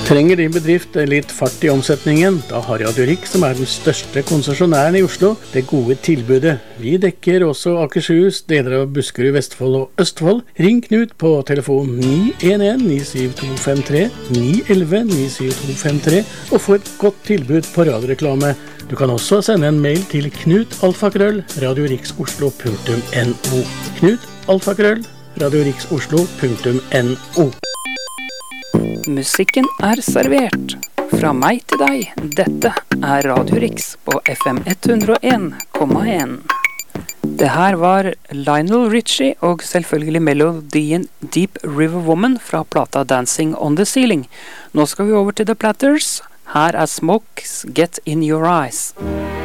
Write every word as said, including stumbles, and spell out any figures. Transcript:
Trenger din bedrift litt fart i omsetningen? Da har Radio Rik, som er den største konsesjonæren i Oslo, det gode tilbudet. Vi dekker også Akershus, deler av Buskerud, Vestfold og Østfold. Ring Knut på telefon ni en en ni syv to fem tre, ni en en ni syv to fem tre og få et godt tilbud på radioreklame. Du kan også sende en mail til knutalfakrøll radioriksoslo punktum no. Knut alfakrøll radioriksoslo punktum no. Musikken er servert. Fra meg til deg, dette er Radio Riks på F M hundre og en komma en. Det her var Lionel Richie og selvfølgelig melodien Deep River Woman fra plata Dancing on the Ceiling. Nå skal vi over til The Platters. Her er Smokes Get in Your Eyes.